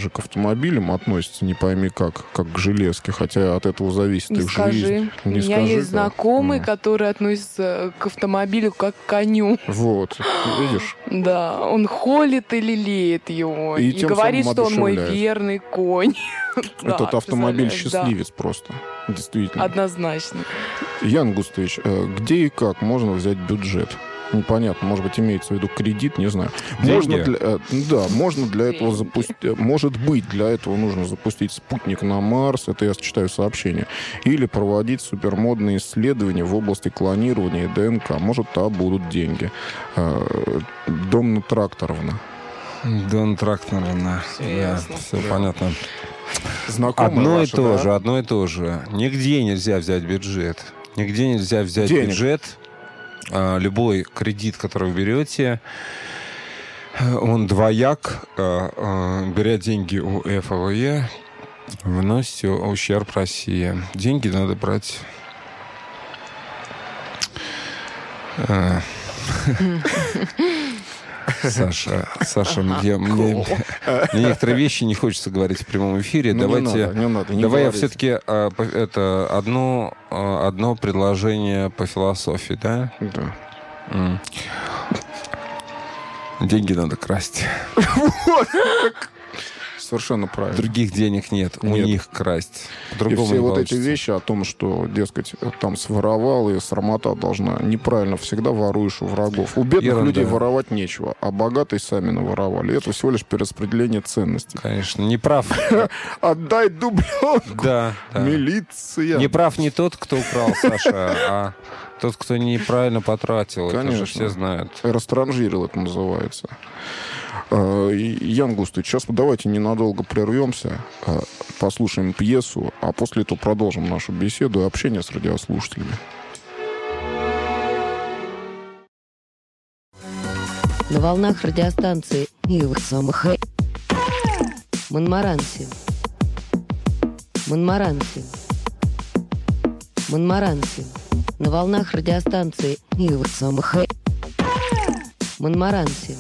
же к автомобилям относятся, не пойми как к железке, хотя от этого зависит Не их скажи. жизнь. У меня есть знакомый, который относится к автомобилю как к коню. Вот, видишь? Да, он холит и лелеет его. И говорит, что он мой верный конь. Этот автомобиль счастливец просто. Действительно. Однозначно. Ян Густович, где и как можно взять бюджет? Непонятно, может быть, имеется в виду кредит, не знаю. Можно для этого запустить. Может быть, для этого нужно запустить спутник на Марс, это я читаю сообщение, или проводить супермодные исследования в области клонирования и ДНК. Может, там будут деньги. Донна Тракторовна. Донна Тракторовна. Все понятно. Знакомые одно и то же. Нигде нельзя взять бюджет. Нигде нельзя взять бюджет. Любой кредит, который вы берете, он двояк. Беря деньги у ФАВЕ, вы наносите ущерб России. Деньги надо брать... Саша, мне некоторые вещи не хочется говорить в прямом эфире. Давай я все-таки одно предложение по философии, да? Да. Деньги надо красть. Совершенно правильно. Других денег нет. У них красть. И все вот эти вещи о том, что, дескать, там своровал, и срамота должна. Неправильно. Всегда воруешь у врагов. У бедных людей воровать нечего, а богатые сами наворовали. Это всего лишь перераспределение ценностей. Конечно, не прав. Отдай дубленку. Да. Милиция. Не прав не тот, кто украл, Саша, а тот, кто неправильно потратил. Конечно. Это же все знают. Растранжирил это называется. Ян Густович, сейчас давайте ненадолго прервемся, послушаем пьесу, а после этого продолжим нашу беседу и общение с радиослушателями. На волнах радиостанции Монмаранси. На волнах радиостанции Монмаранси.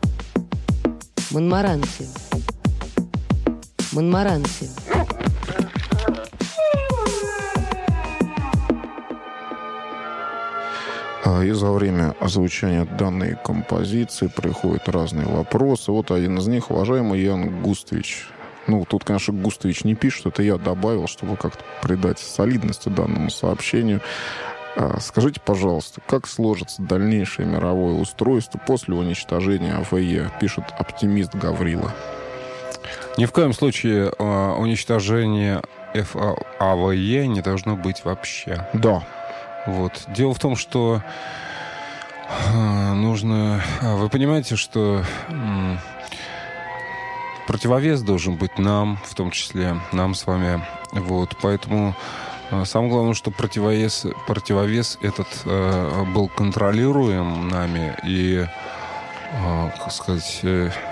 И за время озвучания данной композиции приходят разные вопросы. Вот один из них. Уважаемый Ян Густович. Тут, конечно, Густович не пишет, это я добавил, чтобы как-то придать солидности данному сообщению. Скажите, пожалуйста, как сложится дальнейшее мировое устройство после уничтожения АВЕ, пишет оптимист Гаврила. Ни в коем случае уничтожение АВЕ не должно быть вообще. Да. Вот. Дело в том, что нужно... Вы понимаете, что противовес должен быть нам, в том числе нам с вами. Вот. Поэтому... Самое главное, что противовес этот был контролируем нами и, как сказать,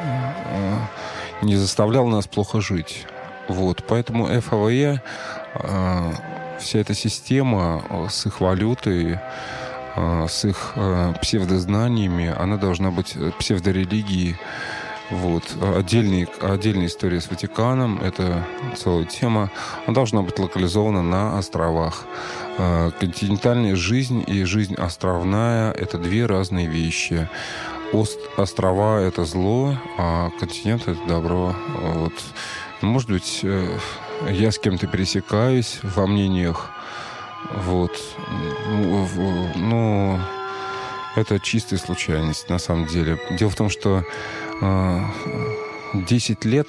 не заставлял нас плохо жить. Вот. Поэтому ФАВЕ, вся эта система с их валютой, с их псевдознаниями, она должна быть псевдорелигией. Вот. Отдельная история с Ватиканом, это целая тема. Она должна быть локализована на островах. Континентальная жизнь и жизнь островная – это две разные вещи. Острова – это зло, а континент – это добро. Вот. Может быть, я с кем-то пересекаюсь во мнениях. Вот. Но это чистая случайность, на самом деле. Дело в том, что 10 лет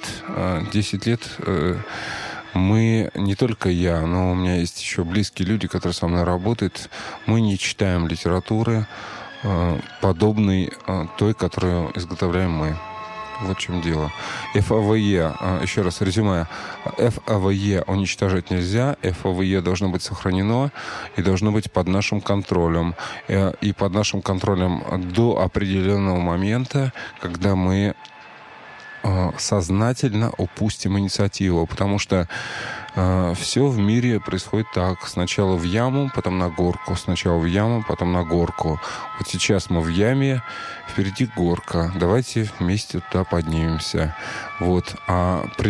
мы, не только я, но у меня есть еще близкие люди, которые со мной работают, мы не читаем литературы, подобной той, которую изготовляем мы. Вот в чем дело. ФАВЕ, еще раз резюме, ФАВЕ уничтожать нельзя, ФАВЕ должно быть сохранено и должно быть под нашим контролем. И под нашим контролем до определенного момента, когда мы сознательно упустим инициативу. Потому что все в мире происходит так. Сначала в яму, потом на горку. Сначала в яму, потом на горку. Вот сейчас мы в яме, впереди горка. Давайте вместе туда поднимемся. Вот. А